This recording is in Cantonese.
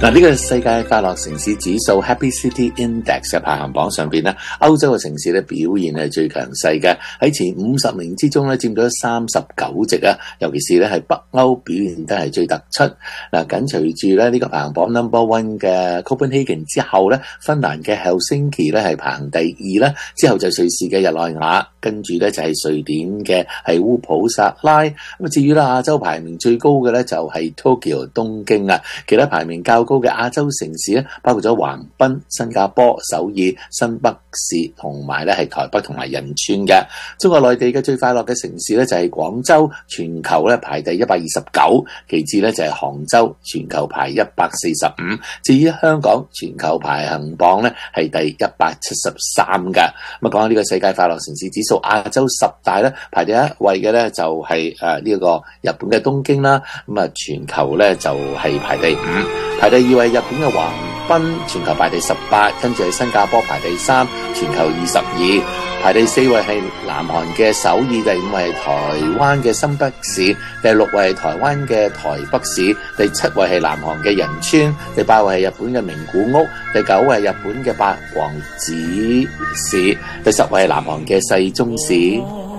嗱，呢個世界快樂城市指數 Happy City Index 嘅排行榜上邊咧，歐洲嘅城市咧表現係最強勢嘅，喺前50名之中咧佔咗39席啊，尤其是咧係北歐表現得係最突出。嗱，緊隨住咧呢個排行榜 No.1 嘅 Copenhagen 之後咧，芬蘭嘅 Helsinki 咧係排行第2啦，之後就瑞士嘅日內瓦，跟住咧就係瑞典嘅係烏普薩拉。咁至於啦亞洲排名最高嘅咧就係 Tokyo 東京啊，其他排名較高嘅亞洲城市咧，包括咗橫濱、新加坡、首爾、新北市同埋咧係台北同埋仁川嘅。中國內地嘅最快樂嘅城市咧就係廣州，全球咧排第129，其次咧就係杭州，全球排145。至於香港，全球排行榜咧係第173嘅。咁講下呢個世界快樂城市指數亞洲10大咧，排第一位嘅咧就係呢個日本嘅東京啦。咁啊全球咧就係排第5。排第2位日本嘅橫濱，全球排第18，跟住係新加坡排第3，全球22。排第4位係南韓嘅首爾，第5位係台灣嘅新北市，第6位係台灣嘅台北市，第7位係南韓嘅仁川，第8位係日本嘅名古屋，第9位係日本嘅八王子市，第10位係南韓嘅世宗市。